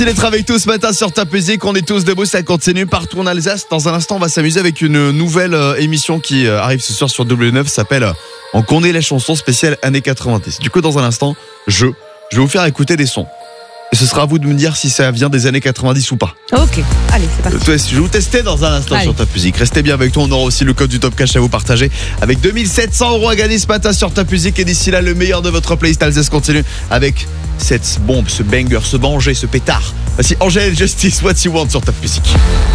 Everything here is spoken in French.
D'être avec tous ce matin sur Top Music, on est tous debout, ça continue partout en Alsace. Dans un instant, on va s'amuser avec une nouvelle émission qui arrive ce soir sur W9, s'appelle On connaît les chansons spéciales années 90. Du coup, dans un instant, je vais vous faire écouter des sons. Et ce sera à vous de me dire si ça vient des années 90 ou pas. Ok, allez, c'est parti. Je vais vous tester dans un instant sur Top Music. Restez bien avec toi, on aura aussi le code du Top Cash à vous partager avec 2700 € à gagner ce matin sur Top Music. Et d'ici là, le meilleur de votre playlist Alsace continue avec cette bombe, ce banger, ce banger, ce pétard. Voici Angèle Justice, What You Want sur Top Music.